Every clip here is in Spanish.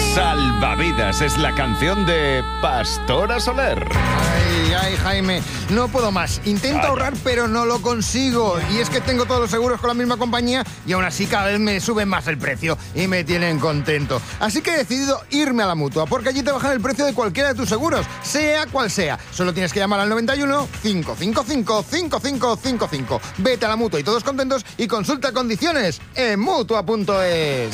Salvavidas es la canción de Pastora Soler. Ay, Jaime, no puedo más. Intento ahorrar, pero no lo consigo. Y es que tengo todos los seguros con la misma compañía y aún así cada vez me suben más el precio y me tienen contento. Así que he decidido irme a la Mutua, porque allí te bajan el precio de cualquiera de tus seguros, sea cual sea. Solo tienes que llamar al 91 555 5555. Vete a la Mutua y todos contentos y consulta condiciones en Mutua.es.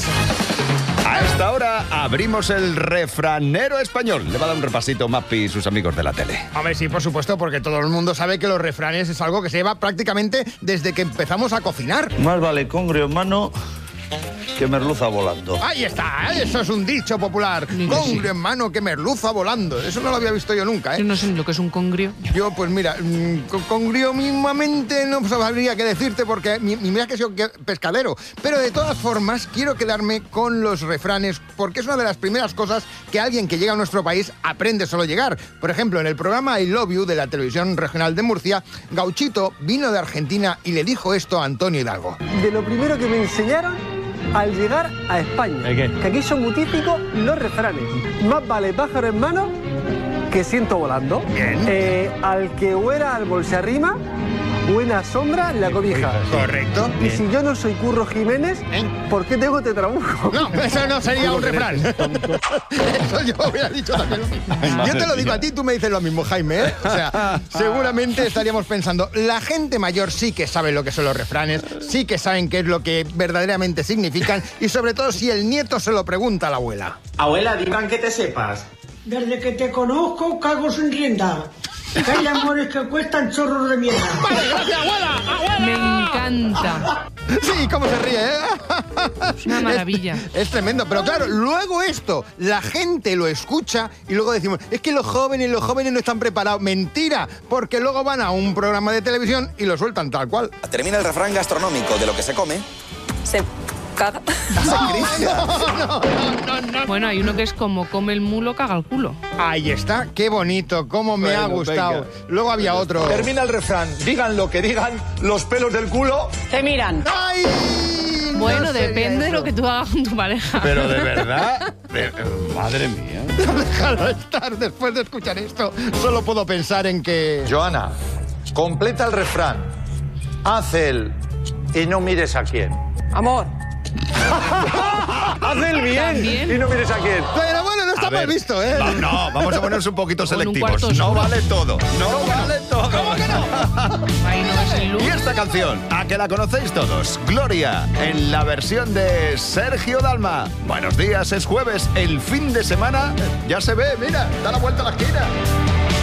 A esta hora abrimos el refranero español. Le va a dar un repasito Mapi y sus amigos de la tele. A ver, sí, por supuesto, porque todo el mundo sabe que los refranes es algo que se lleva prácticamente desde que empezamos a cocinar. Más vale congrio en mano que merluza volando. Ahí está, eso es un dicho popular. Congrio en mano que merluza volando. Eso no lo había visto yo nunca, ¿eh? Yo no sé lo que es un congrio. Yo, pues mira, congrio mismamente no sabría qué decirte porque mira que soy pescadero. Pero de todas formas, quiero quedarme con los refranes porque es una de las primeras cosas que alguien que llega a nuestro país aprende solo llegar. Por ejemplo, en el programa I Love You de la televisión regional de Murcia, Gauchito vino de Argentina y le dijo esto a Antonio Hidalgo. De lo primero que me enseñaron al llegar a España, que aquí son muy típicos los refranes. Más vale pájaro en mano que ciento volando. Bien. Al que huera al se arrima, buena sombra la cobija. Correcto. Y si yo no soy Curro Jiménez, ¿por qué tengo tetrabuco? No, eso no sería un refrán. Eso yo hubiera dicho también. Yo te lo digo a ti, tú me dices lo mismo, Jaime, ¿eh? O sea, seguramente estaríamos pensando, la gente mayor sí que sabe lo que son los refranes, sí que saben qué es lo que verdaderamente significan y sobre todo si el nieto se lo pregunta a la abuela. Abuela, digan que te sepas. Desde que te conozco, cago sin rienda. Que hay amores que cuestan chorros de mierda. ¡Vale, gracias, abuela! Me encanta. Sí, cómo se ríe, ¿eh? Es una maravilla. Es tremendo, pero claro, luego esto, la gente lo escucha y luego decimos, es que los jóvenes no están preparados. Mentira, porque luego van a un programa de televisión y lo sueltan tal cual. Termina el refrán gastronómico de lo que se come. Se caga. No. Bueno, hay uno que es como come el mulo, caga el culo. Ahí está, qué bonito, cómo me ha gustado. venga. Luego había otro. Termina el refrán. Digan lo que digan, los pelos del culo. Te miran. ¡Ay! Bueno, No sería depende de eso. lo que tú hagas con tu pareja. Pero de verdad, madre mía. Déjalo estar, después de escuchar esto, solo puedo pensar en que... Joana, completa el refrán. Haz el y no mires a quién. Amor. Haz el bien También. y no mires a quién. Pero bueno, no está mal visto, ¿eh? No, vamos a ponernos un poquito Con un selectivos. cuarto No oscuro. vale todo. No vale todo. ¿Cómo que no? Ahí no es el look. Y esta canción, a que la conocéis todos, Gloria, en la versión de Sergio Dalma. Buenos días, es jueves, el fin de semana ya se ve, mira, da la vuelta a la esquina.